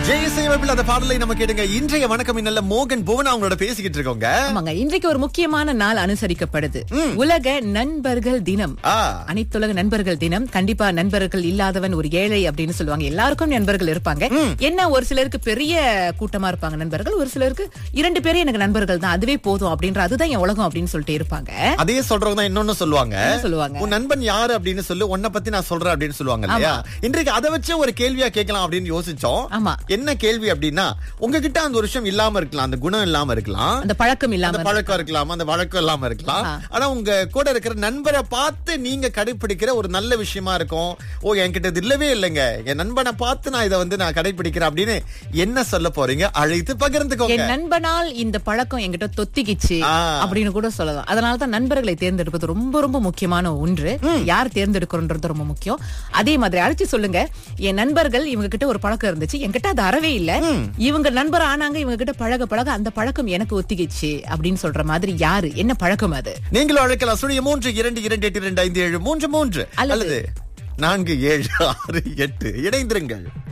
ஜெயசேவபில் அந்த பாடலை நம்ம கேட்டுங்க. இன்றைய வணக்கம் இன்னல்ல மோகன் புவனா அவங்களோட பேசிக்கிட்டு இருக்கோங்க. ஆமாங்க, இன்றைக்கு ஒரு முக்கியமான நாள் அனுசரிக்கப்படுது. உலக நண்பர்கள் தினம். அனைத்துலக நண்பர்கள் தினம். கண்டிப்பா நண்பர்கள் இல்லாதவன் ஒரு ஏழை அப்படின்னு சொல்லுவாங்க. எல்லாருக்கும் நண்பர்கள் இருப்பாங்க. என்ன, ஒரு சிலருக்கு பெரிய கூட்டமா இருப்பாங்க நண்பர்கள், ஒரு சிலருக்கு 2 பேரே எனக்கு நண்பர்கள் தான், அதுவே போதும் அப்படின்ற, அதுதான் என் உலகம் அப்படின்னு சொல்லிட்டு இருப்பாங்க. அதே சொல்றவங்க தான் இன்னொன்னு சொல்லுவாங்க. சொல்லுவாங்க, உன் நண்பன் யாரு அப்படின்னு சொல்லு, உன்னை பத்தி நான் சொல்றேன் அப்படின்னு சொல்லுவாங்க இல்லையா? இன்றைக்கு அதை வச்சு ஒரு கேள்வியா கேட்கலாம் அப்படின்னு யோசிச்சோம். ஆமா, என்ன கேள்வி அப்படின்னா, உங்ககிட்ட அந்த ஒரு விஷயம் இல்லாம இருக்கலாம், அந்த குணம் இல்லாம இருக்கலாம், அந்த பழக்கம் இல்லாம, பழக்கம் இருக்கலாம், அந்த வழக்கம் இல்லாம இருக்கலாம். ஆனா உங்க கூட இருக்கிற நண்பரை பார்த்து நீங்க கடைபிடிக்கிற ஒரு நல்ல விஷயமா இருக்கும். ஓ, என்கிட்ட இது இல்லவே இல்லைங்க, என் நண்பனை பார்த்து நான் இதை நான் கடைபிடிக்கிறேன் அப்படின்னு என்ன சொல்ல போறீங்க? அழைத்து பகிர்ந்துக்கோங்க. என் நண்பனால் இந்த பழக்கம் என்கிட்ட தொத்திக்கிச்சு அப்படின்னு கூட சொல்லலாம். அதனாலதான் நண்பர்களை தேர்ந்தெடுப்பது ரொம்ப ரொம்ப முக்கியமான ஒன்று. யார் தேர்ந்தெடுக்கிறோன்றது ரொம்ப முக்கியம். அதே மாதிரி அழைச்சு சொல்லுங்க, என் நண்பர்கள் இவங்க கிட்ட ஒரு பழக்கம் இருந்துச்சு, என்கிட்ட அது அறவே இல்ல, இவங்க நண்பர் ஆனாங்க, இவங்க கிட்ட பழக பழக அந்த பழக்கம் எனக்கு ஒத்திக்கிச்சு அப்படின்னு சொல்ற மாதிரி யாரு, என்ன பழக்கம் அது? நீங்களும் அழைக்கலாம். 322282573 அல்லது 4768 இணைந்திருங்கள்.